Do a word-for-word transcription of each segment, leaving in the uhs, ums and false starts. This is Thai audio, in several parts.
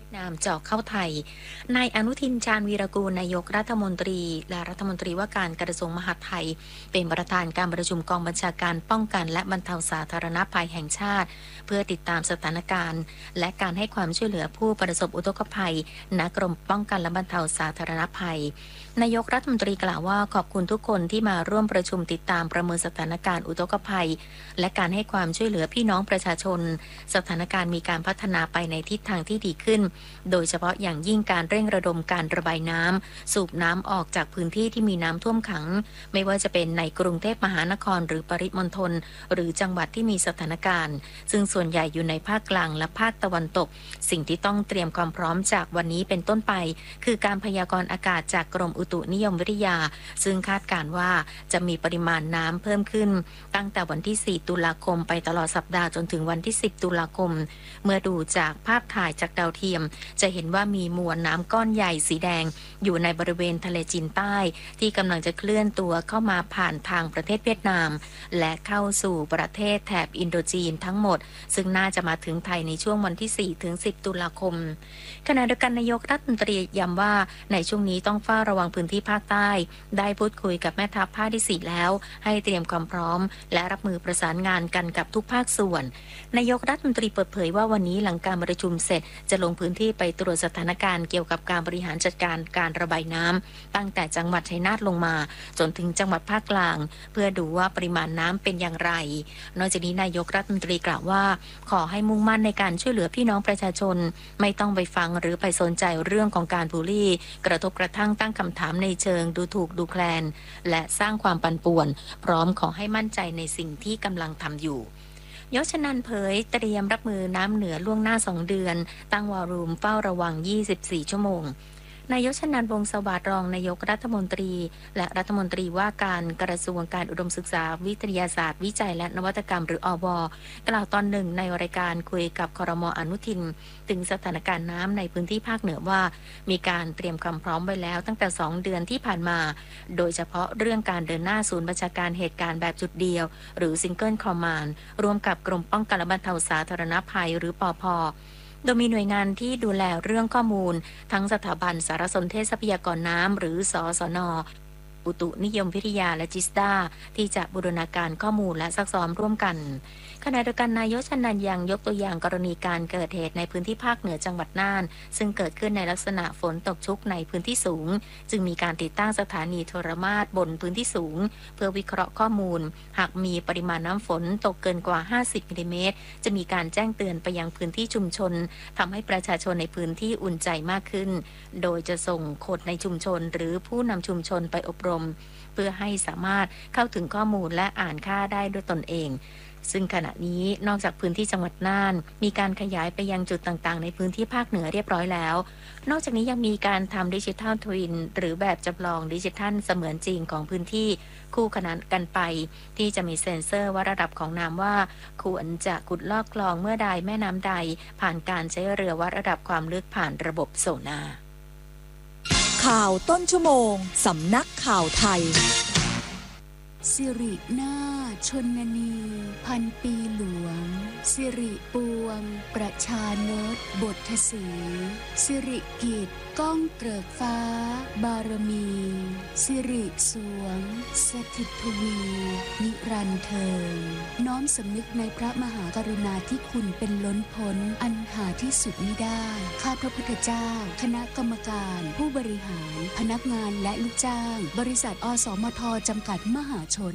นามเจาะเข้าไทยนายอนุทินชาญวีรกูลนายกรัฐมนตรีและรัฐมนตรีว่าการกระทรวงมหาดไทยเป็นประธานการประชุมกองบัญชาการป้องกันและบรรเทาสาธารณภัยแห่งชาติเพื่อติดตามสถานการณ์และการให้ความช่วยเหลือผู้ประสบอุทกภัยณกรมป้องกันและบรรเทาสาธารณภัยนายกรัฐมนตรีกล่าวว่าขอบคุณทุกคนที่มาร่วมประชุมติดตามประเมินสถานการณ์อุทกภัยและการให้ความช่วยเหลือพี่น้องประชาชนสถานการณ์มีการพัฒนาไปในทิศทางที่ดีขึ้นโดยเฉพาะอย่างยิ่งการเร่งระดมการระบายน้ำสูบน้ำออกจากพื้นที่ที่มีน้ำท่วมขังไม่ว่าจะเป็นในกรุงเทพมหานครหรือปริมณฑลหรือจังหวัดที่มีสถานการณ์ซึ่งส่วนใหญ่อยู่ในภาคกลางและภาคตะวันตกสิ่งที่ต้องเตรียมความพร้อมจากวันนี้เป็นต้นไปคือการพยากรณ์อากาศจากกรมอุตุนิยมวิทยาซึ่งคาดการณ์ว่าจะมีปริมาณน้ำเพิ่มขึ้นตั้งแต่วันที่สี่ตุลาคมไปตลอดสัปดาห์จนถึงวันที่สิบตุลาคมเมื่อดูจากภาพถ่ายจากดาวเทียมจะเห็นว่ามีมวลน้ำก้อนใหญ่สีแดงอยู่ในบริเวณทะเลจีนใต้ที่กำลังจะเคลื่อนตัวเข้ามาผ่านทางประเทศเวียดนามและเข้าสู่ประเทศแถบอินโดจีนทั้งหมดซึ่งน่าจะมาถึงไทยในช่วงวันที่สี่ถึงสิบตุลาคมขณะเดียวกันนายกรัฐมนตรีย้ำว่าในช่วงนี้ต้องเฝ้าระวังพื้นที่ภาคใต้ได้พูดคุยกับแม่ทัพภาคที่สี่แล้วให้เตรียมความพร้อมและรับมือประสานงานกันกับทุกภาคส่วนนายกรัฐมนตรีเปิดเผยว่าวันนี้หลังการประชุมเสร็จจะลงพื้นที่ไปตรวจสถานการณ์เกี่ยวกับการบริหารจัดการการระบายน้ำตั้งแต่จังหวัดชัยนาทลงมาจนถึงจังหวัดภาคกลางเพื่อดูว่าปริมาณน้ำเป็นอย่างไรนอกจากนี้นายกรัฐมนตรีกล่าวว่าขอให้มุ่งมั่นในการช่วยเหลือพี่น้องประชาชนไม่ต้องไปฟังหรือไปสนใจเรื่องของการบูลลี่กระทบกระทั่งตั้งคำถามในเชิงดูถูกดูแคลนและสร้างความปั่นป่วนพร้อมขอให้มั่นใจในสิ่งที่กำลังทำอยู่ยศนันเผยเตรียมรับมือน้ำเหนือล่วงหน้าสองเดือนตั้งวอรูมเฝ้าระวังยี่สิบสี่ชั่วโมงนายกชนันท์ วงศ์สวัสดิ์รองนายกรัฐมนตรีและรัฐมนตรีว่าการกระทรวงการอุดมศึกษาวิทยาศาสตร์วิจัยและนวัตกรรมหรืออว.กล่าวตอนหนึ่งในรายการคุยกับครม.อนุทินถึงสถานการณ์น้ำในพื้นที่ภาคเหนือว่ามีการเตรียมความพร้อมไว้แล้วตั้งแต่สองเดือนที่ผ่านมาโดยเฉพาะเรื่องการเดินหน้าศูนย์บัญชาการเหตุการณ์แบบจุดเดียวหรือ Single Command ร่วมกับกรมป้องกันและบรรเทาสาธารณภัยหรือปภ.โดยมีหน่วยงานที่ดูแลเรื่องข้อมูลทั้งสถาบันสารสนเทศทรัพยากรน้ำหรือสสน.อุตุนิยมวิทยาและจิสดาที่จะบูรณาการข้อมูลและซักซ้อมร่วมกันขณะเดียวกันนายกชนันท์ยังยกตัวอย่างกรณีการเกิดเหตุในพื้นที่ภาคเหนือจังหวัดน่านซึ่งเกิดขึ้นในลักษณะฝนตกชุกในพื้นที่สูงจึงมีการติดตั้งสถานีโทรมาตรบนพื้นที่สูงเพื่อวิเคราะห์ข้อมูลหากมีปริมาณน้ำฝนตกเกินกว่าห้าสิบมิลลิเมตรจะมีการแจ้งเตือนไปยังพื้นที่ชุมชนทำให้ประชาชนในพื้นที่อุ่นใจมากขึ้นโดยจะส่งคนในชุมชนหรือผู้นำชุมชนไปอบรมเพื่อให้สามารถเข้าถึงข้อมูลและอ่านค่าได้ด้วยตนเองซึ่งขณะนี้นอกจากพื้นที่จังหวัดน่านมีการขยายไปยังจุดต่างๆในพื้นที่ภาคเหนือเรียบร้อยแล้วนอกจากนี้ยังมีการทำดิจิทัลทวินหรือแบบจำลองดิจิทัลเสมือนจริงของพื้นที่คู่ขนานกันไปที่จะมีเซ็นเซอร์วัดระดับของน้ำว่าควรจะขุดลอกคลองเมื่อใดแม่น้ำใดผ่านการใช้เรือวัดระดับความลึกผ่านระบบโซนาร์ข่าวต้นชั่วโมงสำนักข่าวไทยสิรินาชนนีพันปีหลวงสิริปวงประชานตบทสีสิริกิจก้องเกริกฟ้าบารมีสิริสวงสถิตทวีนิรันดร์เทิงน้อมสำนึกในพระมหากรุณาธิคุณเป็นล้นพ้นอันหาที่สุดมิได้ข้าพระพุทธเจ้าคณะกรรมการผู้บริหารพนักงานและลูกจ้างบริษัทอสมทจำกัดมหาชน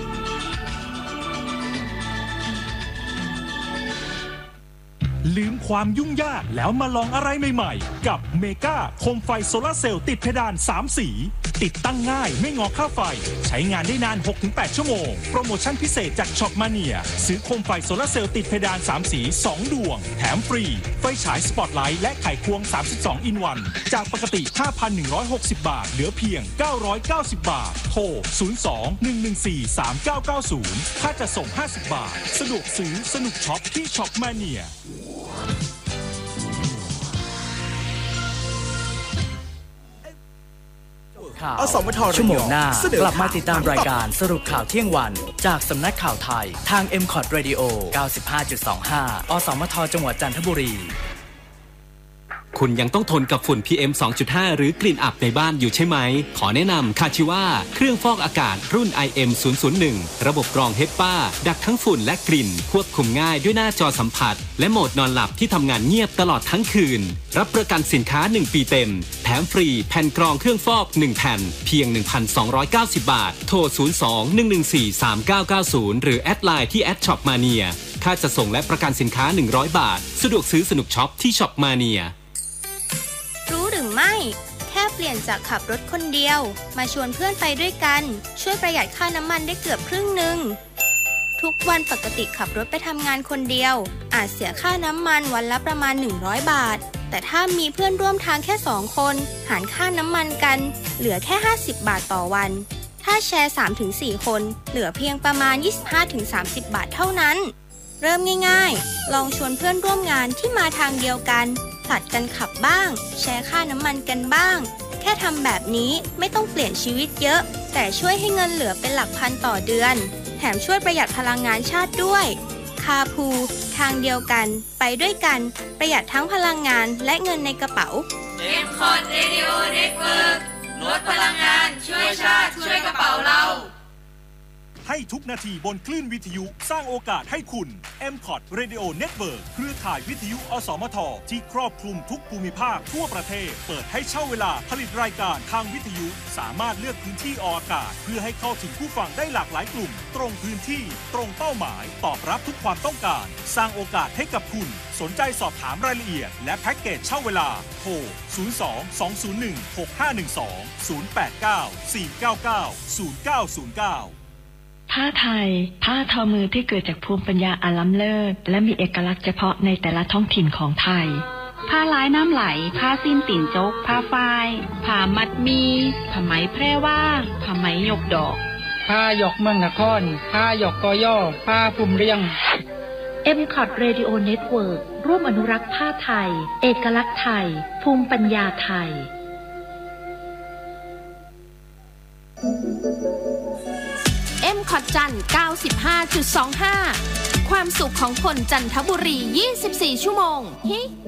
ลืมความยุ่งยากแล้วมาลองอะไรใหม่ๆกับเมกาโคมไฟโซลาร์เซลล์ติดเพดานสามสีติดตั้งง่ายไม่งอค่าไฟใช้งานได้นาน หกถึงแปด ชั่วโมงโปรโมชั่นพิเศษจากช็อปมาเนียซื้อโคมไฟโซลาร์เซลล์ติดเพดานสามสีสองดวงแถมฟรีไฟฉายสปอตไลท์และไขควงสามสิบสองอินวันจากปกติ ห้าพันหนึ่งร้อยหกสิบ บาทเหลือเพียงเก้าร้อยเก้าสิบ บาทโทรศูนย์ สอง หนึ่ง หนึ่ง สี่ สาม เก้า เก้า ศูนย์ค่าจัดส่งห้าสิบบาทสะดวกซื้อสนุกช็อปที่ช็อปมาเนียข่าวชั่วโมงหน้ากลับมาติดตามรายการสรุปข่าวเที่ยงวันจากสำนักข่าวไทยทาง เอ็ม คอท Radio เก้าสิบห้าจุดสองห้า อสมทจังหวัดจันทบุรีคุณยังต้องทนกับฝุ่น พี เอ็ม สองจุดห้า หรือกลิ่นอับในบ้านอยู่ใช่ไหมขอแนะนำคาชิว่าเครื่องฟอกอากาศรุ่น ไอ เอ็ม ศูนย์ ศูนย์ หนึ่ง ระบบกรองเฮปป้าดักทั้งฝุ่นและกลิ่นควบคุมง่ายด้วยหน้าจอสัมผัสและโหมดนอนหลับที่ทำงานเงียบตลอดทั้งคืนรับประกันสินค้าหนึ่งปีเต็มแถมฟรีแผ่นกรองเครื่องฟอกหนึ่งแผ่นเพียง หนึ่งพันสองร้อยเก้าสิบ บาทโทรศูนย์ สอง หนึ่ง หนึ่ง สี่ สาม เก้า เก้า ศูนย์หรือแอดไลน์ที่แอดช็อปมาเนียค่าจัดส่งและประกันสินค้าหนึ่งร้อยบาทสะดวกซื้อสนุกช็อปที่ช็อปมาเนียรู้หรือไม่แค่เปลี่ยนจากขับรถคนเดียวมาชวนเพื่อนไปด้วยกันช่วยประหยัดค่าน้ำมันได้เกือบครึ่งหนึ่งทุกวันปกติขับรถไปทำงานคนเดียวอาจเสียค่าน้ำมันวันละประมาณหนึ่งร้อยบาทแต่ถ้ามีเพื่อนร่วมทางแค่สองคนหารค่าน้ำมันกันเหลือแค่ห้าสิบบาทต่อวันถ้าแชร์ สามถึงสี่ คนเหลือเพียงประมาณ ยี่สิบห้าถึงสามสิบ บาทเท่านั้นเริ่มง่ายๆลองชวนเพื่อนร่วมงานที่มาทางเดียวกันผลัดกันขับบ้างแชร์ค่าน้ำมันกันบ้างแค่ทำแบบนี้ไม่ต้องเปลี่ยนชีวิตเยอะแต่ช่วยให้เงินเหลือเป็นหลักพันต่อเดือนแถมช่วยประหยัดพลังงานชาติด้วยคาร์พูลทางเดียวกันไปด้วยกันประหยัดทั้งพลังงานและเงินในกระเป๋าเอ็ม คอท Radio Network ลดพลังงานช่วยชาติช่วยกระเป๋าเราให้ทุกนาทีบนคลื่นวิทยุสร้างโอกาสให้คุณ เอ็ม คอท Radio Network เครือข่ายวิทยุอสมทที่ครอบคลุมทุกภูมิภาคทั่วประเทศเปิดให้เช่าเวลาผลิตรายการทางวิทยุสามารถเลือกพื้นที่ออกอากาศเพื่อให้เข้าถึงผู้ฟังได้หลากหลายกลุ่มตรงพื้นที่ตรงเป้าหมายตอบรับทุกความต้องการสร้างโอกาสให้กับคุณสนใจสอบถามรายละเอียดและแพ็กเกจเช่าเวลาโทรศูนย์ สอง สอง ศูนย์ หนึ่ง หก ห้า หนึ่ง สอง ศูนย์ แปด เก้า สี่ เก้า เก้า ศูนย์ เก้า ศูนย์ เก้าผ้าไทยผ้าทอมือที่เกิดจากภูมิปัญญาอันล้ำเลิศและมีเอกลักษณ์เฉพาะในแต่ละท้องถิ่นของไทยผ้าลายน้ำไหลผ้าสิ้นติ่นจกผ้าฝ้ายผ้ามัดมีผ้าไหมแพร่ว่าผ้าไหมหยกดอกผ้าหยกเมืองนครผ้าหยกกอย่อผ้าภูมิเรียงเอ็ม คอท Radio Network ร่วมอนุรักษ์ผ้าไทยเอกลักษณ์ไทยภูมิปัญญาไทยเอ็ม คอท จันทร์ เก้าสิบห้าจุดสองห้า ความสุขของคนจันทบุรียี่สิบสี่ชั่วโมงฮิ